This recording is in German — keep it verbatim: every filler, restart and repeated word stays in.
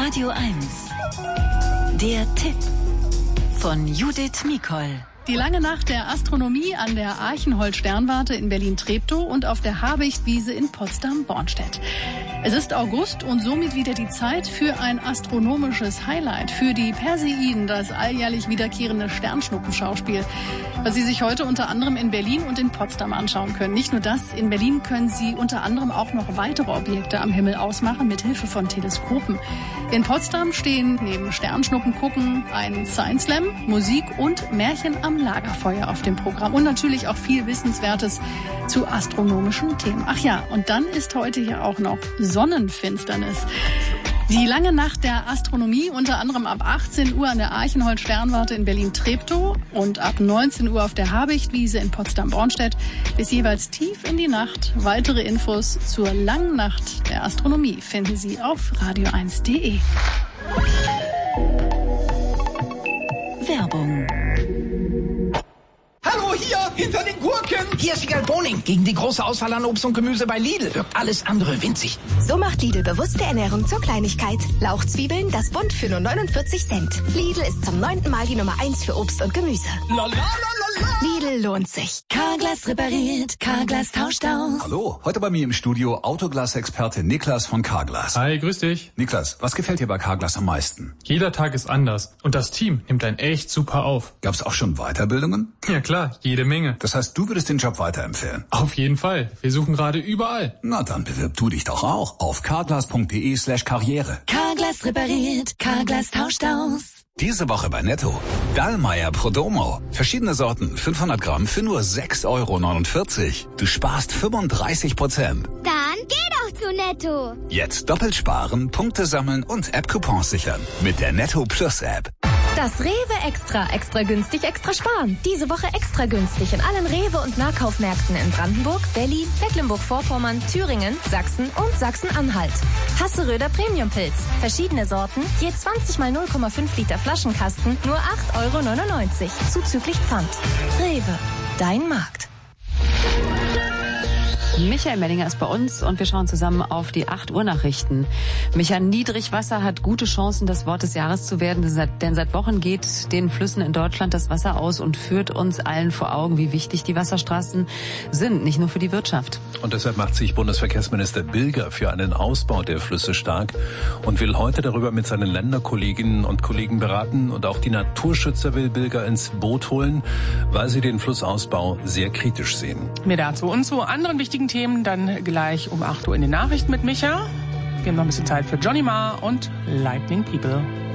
Radio eins. Der Tipp von Judith Mikol. Die lange Nacht der Astronomie an der Archenhold-Sternwarte in Berlin-Treptow und auf der Habichtwiese in Potsdam-Bornstedt. Es ist August und somit wieder die Zeit für ein astronomisches Highlight, für die Perseiden, das alljährlich wiederkehrende Sternschnuppenschauspiel, was Sie sich heute unter anderem in Berlin und in Potsdam anschauen können. Nicht nur das, in Berlin können Sie unter anderem auch noch weitere Objekte am Himmel ausmachen mit Hilfe von Teleskopen. In Potsdam stehen neben Sternschnuppen gucken ein Science Slam, Musik und Märchen am Lagerfeuer auf dem Programm und natürlich auch viel Wissenswertes zu astronomischen Themen. Ach ja, und dann ist heute ja auch noch Sonnenfinsternis. Die lange Nacht der Astronomie, unter anderem ab achtzehn Uhr an der Archenhold-Sternwarte in Berlin-Treptow und ab neunzehn Uhr auf der Habichtwiese in Potsdam-Bornstedt, bis jeweils tief in die Nacht. Weitere Infos zur langen Nacht der Astronomie finden Sie auf radio eins punkt de. Werbung. Hallo, hier, hinter den Gurken. Hier ist Wiegald Boning. Gegen die große Auswahl an Obst und Gemüse bei Lidl wirkt alles andere winzig. So macht Lidl bewusste Ernährung zur Kleinigkeit. Lauchzwiebeln, das Bund für nur neunundvierzig Cent. Lidl ist zum neunten Mal die Nummer eins für Obst und Gemüse. Lidl lohnt sich. Carglass repariert, Carglass tauscht aus. Hallo, heute bei mir im Studio Autoglas-Experte Niklas von Carglass. Hi, grüß dich. Niklas, was gefällt dir bei Carglass am meisten? Jeder Tag ist anders und das Team nimmt einen echt super auf. Gab's auch schon Weiterbildungen? Ja klar, jede Menge. Das heißt, du würdest den Job weiterempfehlen? Auf jeden Fall. Wir suchen gerade überall. Na, dann bewirb du dich doch auch auf carglass.de slash karriere. Carglass repariert, Carglass tauscht aus. Diese Woche bei Netto. Dallmayr Prodomo. Verschiedene Sorten, fünfhundert Gramm für nur sechs Euro neunundvierzig. Du sparst fünfunddreißig Prozent. Dann geh doch zu Netto. Jetzt doppelt sparen, Punkte sammeln und App-Coupons sichern. Mit der Netto Plus App. Das Rewe Extra. Extra günstig, extra sparen. Diese Woche extra günstig in allen Rewe- und Nahkaufmärkten in Brandenburg, Berlin, Mecklenburg-Vorpommern, Thüringen, Sachsen und Sachsen-Anhalt. Hasseröder Premium-Pilz. Verschiedene Sorten, je zwanzig mal null Komma fünf Liter Flaschenkasten, nur acht Euro neunundneunzig. Zuzüglich Pfand. Rewe. Dein Markt. Michael Mellinger ist bei uns und wir schauen zusammen auf die acht Uhr Nachrichten. Michael, Niedrigwasser hat gute Chancen, das Wort des Jahres zu werden, denn seit Wochen geht den Flüssen in Deutschland das Wasser aus und führt uns allen vor Augen, wie wichtig die Wasserstraßen sind, nicht nur für die Wirtschaft. Und deshalb macht sich Bundesverkehrsminister Bilger für einen Ausbau der Flüsse stark und will heute darüber mit seinen Länderkolleginnen und Kollegen beraten. Und auch die Naturschützer will Bilger ins Boot holen, weil sie den Flussausbau sehr kritisch sehen. Mehr dazu und zu anderen wichtigen Themen dann gleich um acht Uhr in den Nachrichten mit Micha. Wir haben noch ein bisschen Zeit für Johnny Marr und Lightning People.